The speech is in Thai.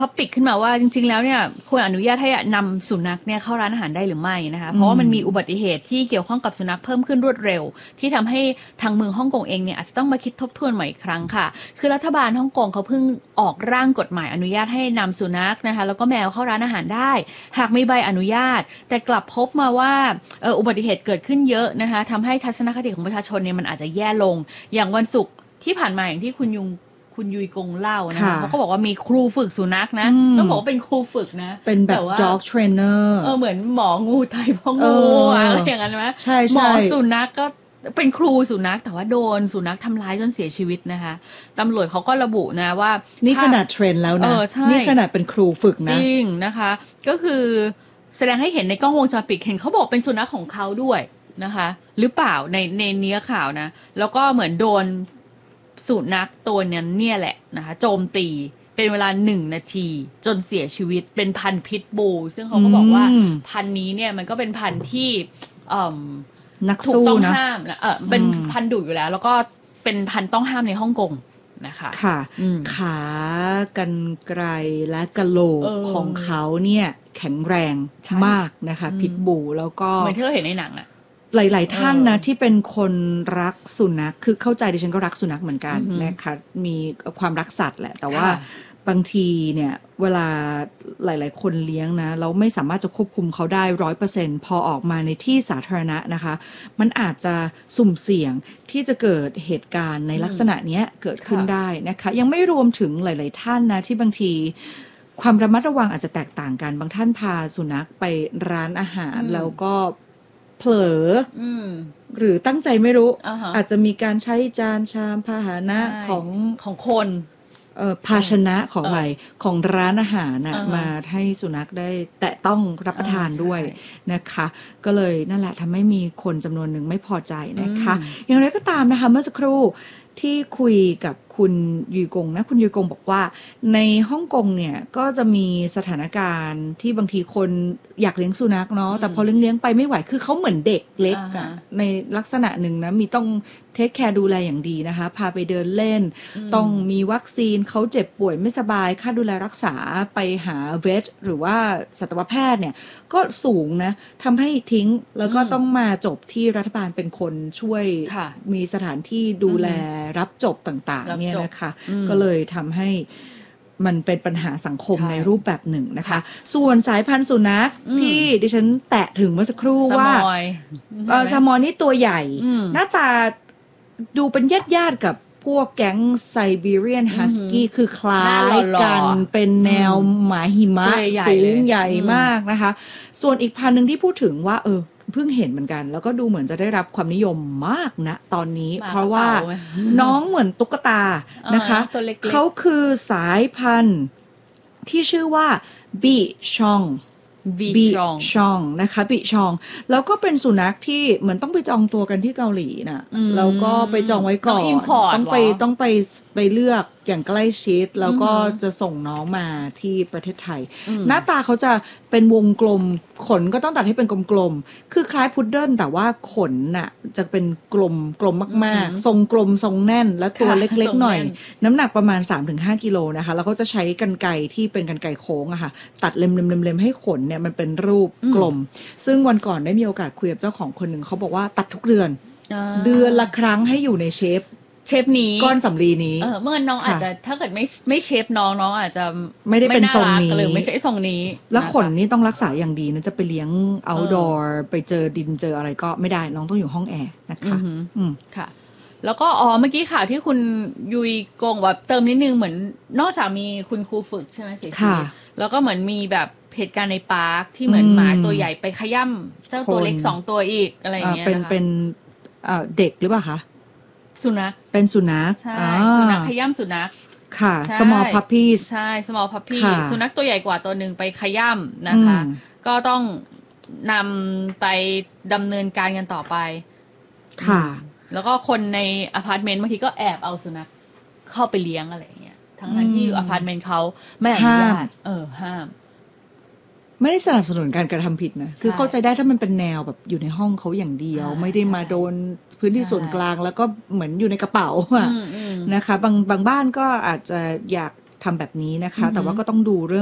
ท็อปิกขึ้นมาว่าจริงๆแล้วเนี่ยควรอนุญาตให้นำสุนัขเนี่ยเข้าร้านอาหารได้หรือไม่นะคะเพราะว่ามันมีอุบัติเหตุที่เกี่ยวข้องกับสุนัขเพิ่มขึ้นรวดเร็วที่ทำให้ทางเมืองฮ่องกงเองเนี่ยอาจจะต้องมาคิดทบทวนใหม่อีกครั้งค่ะคือรัฐบาลฮ่องกงเขาเพิ่งออกร่างกฎหมายอนุญาตให้นำสุนัขนะคะแล้วก็แมวเข้าร้านอาหารได้หากมีใบอนุญาตแต่กลับพบมาว่าอุบัติเหตุเกิดขึ้นเยอะนะคะทำให้ทัศนคติของประชาชนเนี่ยมันอาจจะแย่ลงอย่างวันศุกร์ที่ผ่านมาอย่างที่คุณยุยกงเล่านะคะเขาก็บอกว่ามีครูฝึกสุนัขนะต้องบอกว่าเป็นครูฝึกนะเป็นแบบ dog trainer เหมือนหมองูไทยพ่องูอะไรอย่างนั้นไหมใช่หมอสุนัขก็เป็นครูสุนัขแต่ว่าโดนสุนัขทำร้ายจนเสียชีวิตนะคะตำรวจเขาก็ระบุนะว่านี่ขนาดเทรนแล้วนะนี่ขนาดเป็นครูฝึกนะจริงนะคะก็คือแสดงให้เห็นในกล้องวงจรปิดเห็นเขาบอกเป็นสุนัขของเขาด้วยนะคะหรือเปล่าในเนื้อข่าวนะแล้วก็เหมือนโดนสุนัขตัวนั้นเนี่ยแหละนะคะโจมตีเป็นเวลา1 นาทีจนเสียชีวิตเป็นพันธุ์พิทบูลซึ่งเขาก็บอกว่าพันธุ์นี้เนี่ยมันก็เป็นพันธุ์ที่นักถูสู้กต้องนะห้ามเป็นพันธุ์ดุอยู่แล้วแล้วก็เป็นพันธุ์ต้องห้ามในฮ่องกงนะคะค่ะขากรรไกรและกะโหลกของเขาเนี่ยแข็งแรงมากนะคะพิทบูลแล้วก็เหมือนที่เราเห็นในหนังอะหลายๆท่านนะที่เป็นคนรักสุนัขคือเข้าใจดิฉันก็รักสุนัขเหมือนกันนะคะมีความรักสัตว์แหละแต่ว่าบางทีเนี่ยเวลาหลายๆคนเลี้ยงนะเราไม่สามารถจะควบคุมเขาได้ 100% พอออกมาในที่สาธารณะนะคะมันอาจจะสุ่มเสี่ยงที่จะเกิดเหตุการณ์ในลักษณะนี้เกิดขึ้นได้นะคะยังไม่รวมถึงหลายๆท่านนะที่บางทีความระมัดระวังอาจจะแตกต่างกันบางท่านพาสุนัขไปร้านอาหารแล้วก็เผลอหรือตั้งใจไม่รู้ อาจจะมีการใช้จานชามพาหนะของคนภาชนะของอะไรของร้านอาหารนะมาให้สุนัขได้แตะต้องรับประทานด้วยนะคะก็เลยนั่นแหละทำให้มีคนจำนวนหนึ่งไม่พอใจนะคะอย่างไรก็ตามนะคะเมื่อสักครู่ที่คุยกับคุณยุยกงนะคุณยุยกงบอกว่าในฮ่องกงเนี่ยก็จะมีสถานการณ์ที่บางทีคนอยากเลี้ยงสุนัขเนาะแต่พอเลี้ยงไปไม่ไหวคือเขาเหมือนเด็กเล็กอะในลักษณะหนึ่งนะมีต้องเทคแคร์ดูแลอย่างดีนะคะพาไปเดินเล่นต้องมีวัคซีนเขาเจ็บป่วยไม่สบายค่าดูแลรักษาไปหาเวชหรือว่าสัตวแพทย์เนี่ยก็สูงนะทำให้ทิ้งแล้วก็ต้องมาจบที่รัฐบาลเป็นคนช่วยมีสถานที่ดูแลรับจบต่างๆเนี่ยนะคะก็เลยทำให้มันเป็นปัญหาสังคมในรูปแบบหนึ่งนะคะส่วนสายพันธุ์สุนัขที่ดิฉันแตะถึงเมื่อสักครู่ว่าซามอยนี่ตัวใหญ่หน้าตาดูเป็นญาติกับพวกแก๊งไซบีเรียนฮัสกี้คือคล้ายกันเป็นแนวหมาหิมะสูงใหญ่มากนะคะส่วนอีกพันธุ์หนึ่งที่พูดถึงว่าเพิ่งเห็นเหมือนกันแล้วก็ดูเหมือนจะได้รับความนิยมมากนะตอนนี้เพราะว่าน้องเหมือนตุ๊กตานะคะเขาคือสายพันธุ์ที่ชื่อว่าบีชองนะคะบีชองแล้วก็เป็นสุนัขที่เหมือนต้องไปจองตัวกันที่เกาหลีนะแล้วก็ไปจองไว้ก่อนต้องไปเลือกอย่างใกล้ชิดแล้วก็จะส่งน้องมาที่ประเทศไทยหน้าตาเขาจะเป็นวงกลมขนก็ต้องตัดให้เป็นกลมๆคือคล้ายพุดเดิ้ลแต่ว่าขนน่ะจะเป็นกลมมากๆทรงกลมทรงแน่นและตัวเล็กๆหน่อยน้ำหนักประมาณ 3-5 กิโลนะคะแล้วเขาจะใช้กรรไกรที่เป็นกรรไกรโค้งอะค่ะตัดเล็มๆให้ขนเนี่ยมันเป็นรูปกลมซึ่งวันก่อนได้มีโอกาสคุยกับเจ้าของคนหนึ่งเขาบอกว่าตัดทุกเดือนละครั้งให้อยู่ในเชฟนี้ก้อนสำลีนี้เมื่อน้องอาจจะถ้าเกิดไม่เชฟน้องอาจจะไม่ได้เป็นทรงนี้หรือไม่ใช่ทรงนี้แล้วขนนี่ต้องรักษาอย่างดีนะจะไปเลี้ยง outdoor ไปเจอดินเจออะไรก็ไม่ได้น้องต้องอยู่ห้องแอร์นะคะค่ะแล้วก็เมื่อกี้ข่าวที่คุณยุยกงว่าเติมนิดนึงเหมือนนอกจากมีคุณครูฝึกใช่ไหมเสียชีวิตแล้วก็เหมือนมีแบบเหตุการณ์ในปาร์คที่เหมือนหมาตัวใหญ่ไปขย่ำเจ้าตัวเล็ก2ตัวอีกอะไรอย่างเงี้ยนะคะเป็นเด็กหรือเปล่าคะสุนัขเป็นสุนัขใช่สุนัขขย่ำสุนัขค่ะ small puppies ใช่ small puppy สุนัขตัวใหญ่กว่าตัวนึงไปขย่ำนะคะก็ต้องนำไปดำเนินการกันต่อไปค่ะแล้วก็คนในอพาร์ตเมนต์บางทีก็แอบเอาสุนัขเข้าไปเลี้ยงอะไรอย่างเงี้ยทั้งที่อพาร์ตเมนต์เขาไม่อนุญาตห้ามไม่ได้สนับสนุนการกระทำผิดนะคือเข้าใจได้ถ้ามันเป็นแนวแบบอยู่ในห้องเขาอย่างเดียวไม่ได้มาโดนพื้นที่ส่วนกลางแล้วก็เหมือนอยู่ในกระเป๋าอะนะคะบางบ้านก็อาจจะอยากทำแบบนี้นะคะแต่ว่าก็ต้องดูเรื่อง